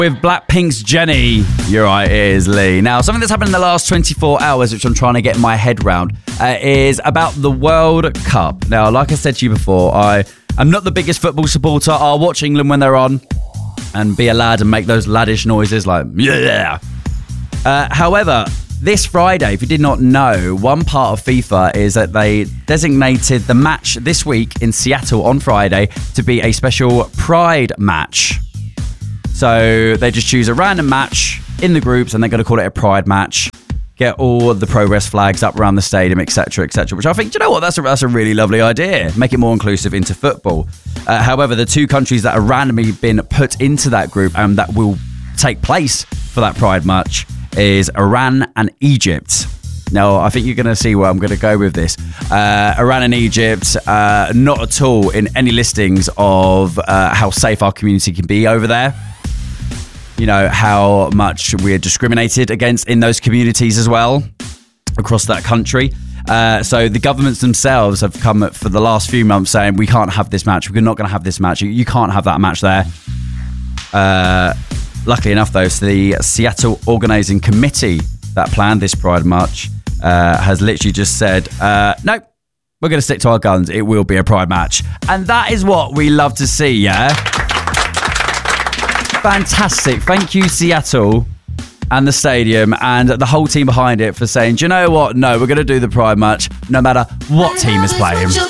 with Blackpink's Jennie. You're right, it is Lee. Now, something that's happened in the last 24 hours, which I'm trying to get my head round, is about the World Cup. Now, like I said to you before, I'm not the biggest football supporter. I'll watch England when they're on and be a lad and make those laddish noises like, yeah. However, this Friday, if you did not know, one part of FIFA is that they designated the match this week in Seattle on Friday to be a special Pride match. So they just choose a random match in the groups and they're going to call it a Pride match. Get all the progress flags up around the stadium, etc., etc. Which I think, do you know what? That's a really lovely idea. Make it more inclusive into football. However, the two countries that have randomly been put into that group and that will take place for that Pride match is Iran and Egypt. Now, I think you're going to see where I'm going to go with this. Iran and Egypt, not at all in any listings of how safe our community can be over there. You know, how much we're discriminated against in those communities as well, across that country. So the governments themselves have come for the last few months saying, we can't have this match. We're not going to have this match. You can't have that match there. Luckily enough, though, so the Seattle Organising Committee that planned this Pride March has literally just said, nope, we're going to stick to our guns. It will be a Pride match. And that is what we love to see, yeah? Fantastic. Thank you, Seattle and the stadium and the whole team behind it for saying, do you know what? No, we're going to do the Pride match no matter what team is playing.